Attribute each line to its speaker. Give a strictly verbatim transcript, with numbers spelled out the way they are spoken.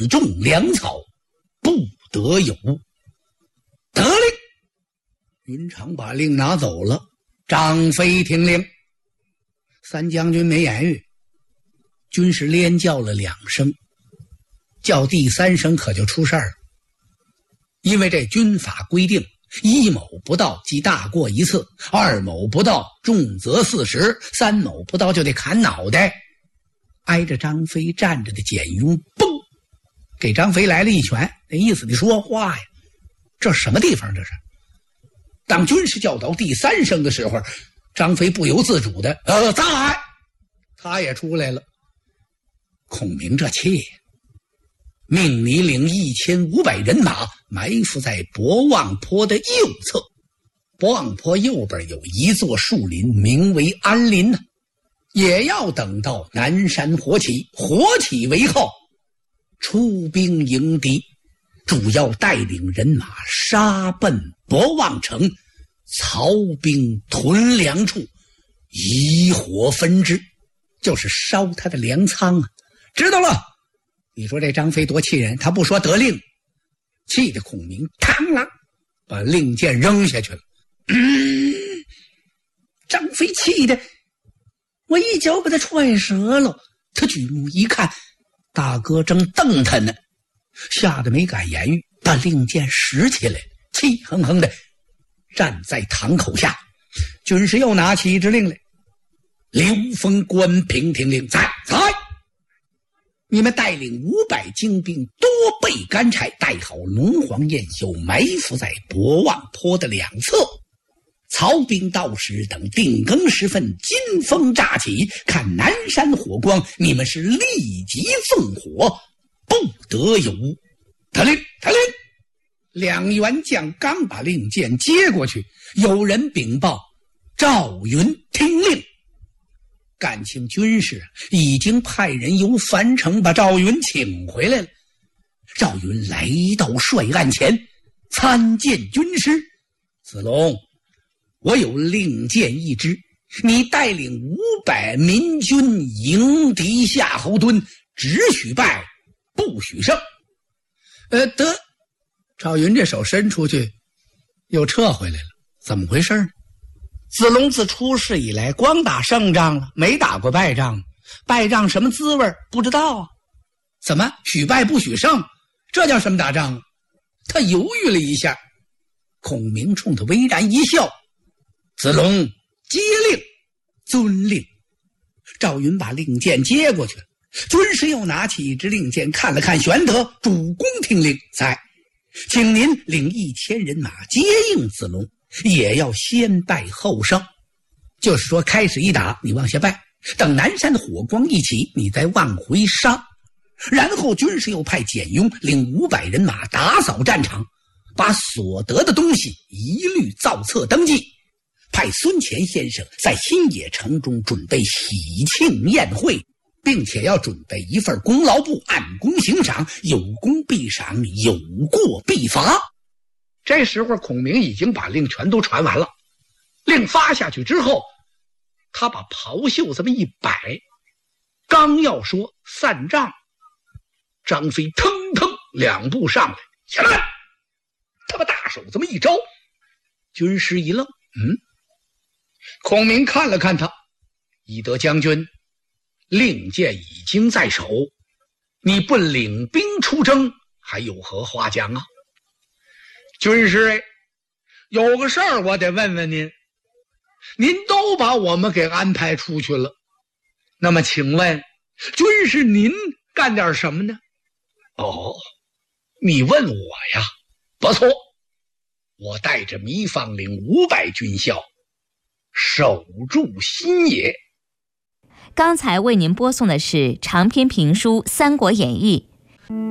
Speaker 1: 子重粮草，不得有误。得令。云长把令拿走了，张飞听令。三将军没言语，军士连叫了两声，叫第三声可就出事儿了。因为这军法规定，一某不到即大过一次，二某不到重则四十，三某不到就得砍脑袋。挨着张飞站着的简雍嘣给张飞来了一拳，那意思你说话呀，这什么地方这是？当军士叫到第三声的时候，张飞不由自主的呃在，他也出来了。孔明这气，命你领一千五百人马埋伏在博望坡的右侧。博望坡右边有一座树林，名为安林呢、啊，也要等到南山火起，火起为号，出兵迎敌，主要带领人马杀奔博望城，曹兵屯粮处，以火焚之，就是烧他的粮仓啊！知道了。你说这张飞多气人，他不说得令，气得孔明嘡啷把令箭扔下去了。嗯，张飞气的我一脚把他踹折了。他举目一看，大哥正瞪他呢，吓得没敢言语，把令箭拾起来，气哼哼的站在堂口下。军士又拿起一支令来，刘封、关平听令，在在，你们带领五百精兵，多备干柴，带好龙黄焰宿，埋伏在博望坡的两侧。曹兵到时，等定更时分，金风乍起，看南山火光，你们是立即纵火，不得有误。得令，得令。两员将刚把令箭接过去，有人禀报赵云听令。感情军士已经派人由樊城把赵云请回来了。赵云来到帅案前，参见军师。子龙，我有令箭一支，你带领五百民军迎敌夏侯惇，只许败不许胜。呃，得。赵云这手伸出去又撤回来了，怎么回事呢？子龙自出世以来光打胜仗了，没打过败仗，败仗什么滋味不知道啊？怎么许败不许胜？这叫什么打仗啊？他犹豫了一下，孔明冲他微然一笑，子龙接令，遵令。赵云把令箭接过去了，军师又拿起一支令箭看了看，玄德主公听令，在，请您领一千人马接应子龙，也要先败后胜，就是说开始一打你往下败，等南山的火光一起，你再往回杀。然后军师又派简雍领五百人马打扫战场，把所得的东西一律造册登记，派孙乾先生在新野城中准备喜庆宴会，并且要准备一份功劳簿，按功行赏，有功必赏，有过必罚。这时候孔明已经把令全都传完了，令发下去之后，他把袍袖这么一摆，刚要说散帐，张飞腾腾两步上来，起来，他把大手这么一招，军师一愣，嗯，孔明看了看他，翼德将军，令箭已经在手，你不领兵出征，还有何话讲啊？军师，有个事儿我得问问您，您都把我们给安排出去了，那么请问军师您干点什么呢？哦，你问我呀？不错，我带着糜芳领五百军校守住新野。
Speaker 2: 刚才为您播送的是长篇评书《三国演义》，